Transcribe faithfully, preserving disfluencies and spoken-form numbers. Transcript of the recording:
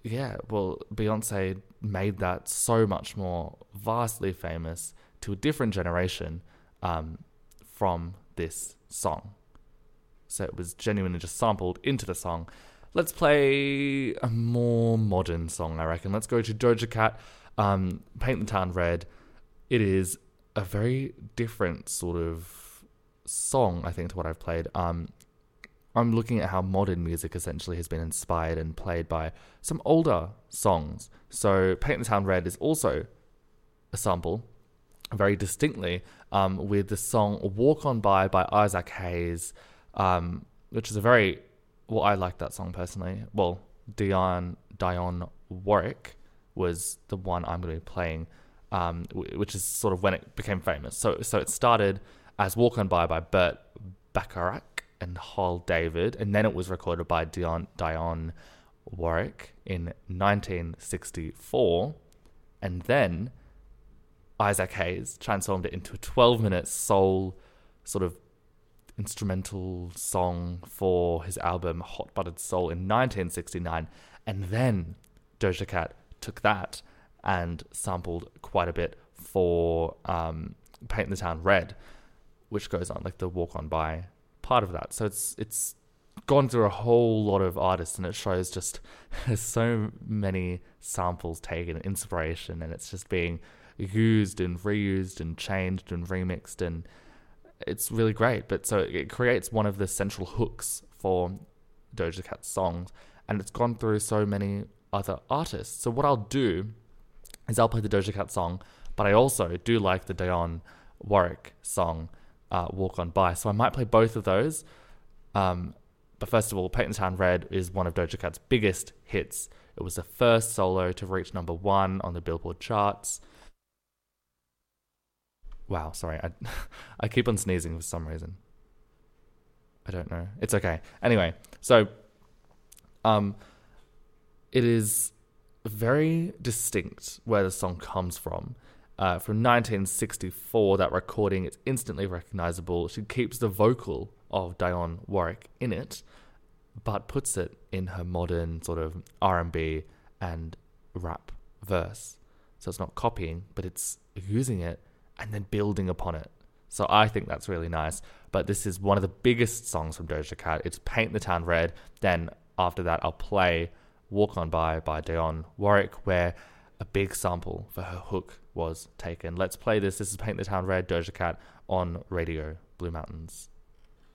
yeah, well, Beyonce made that so much more vastly famous to a different generation um, from this song. So it was genuinely just sampled into the song. Let's play a more modern song, I reckon. Let's go to Doja Cat, um, Paint the Town Red. It is a very different sort of song, I think, to what I've played. Um, I'm looking at how modern music essentially has been inspired and played by some older songs. So Paint the Town Red is also a sample, very distinctly, um, with the song Walk On By by Isaac Hayes, um, which is a very, well, I like that song personally. Well, Dion, Dionne Warwick was the one I'm going to be playing, um, which is sort of when it became famous. So, so it started as Walk On By by Burt Bacharach and Hal David, and then it was recorded by Dion, Dionne Warwick in nineteen sixty-four, and then Isaac Hayes transformed it into a twelve-minute soul sort of instrumental song for his album Hot Buttered Soul in nineteen sixty-nine, and then Doja Cat took that and sampled quite a bit for um, Paint the Town Red, which goes on, like the Walk On By part of that. So it's it's gone through a whole lot of artists, and it shows just there's so many samples taken, inspiration, and it's just being used and reused and changed and remixed, and it's really great. But so it creates one of the central hooks for Doja Cat's songs, and it's gone through so many other artists. So what I'll do is I'll play the Doja Cat song, but I also do like the Dionne Warwick song, uh, Walk On By. So I might play both of those. Um, but first of all, Paint the Town Red is one of Doja Cat's biggest hits. It was the first solo to reach number one on the Billboard charts. Wow, sorry. I I keep on sneezing for some reason. I don't know. It's okay. Anyway, so um, it is very distinct where the song comes from. Uh, from nineteen sixty-four, that recording is instantly recognizable. She keeps the vocal of Dionne Warwick in it, but puts it in her modern sort of R and B and rap verse. So it's not copying, but it's using it and then building upon it. So I think that's really nice. But this is one of the biggest songs from Doja Cat. It's Paint the Town Red. Then after that, I'll play Walk On By by Dionne Warwick, where a big sample for her hook was taken. Let's play this. This is Paint the Town Red, Doja Cat on Radio Blue Mountains.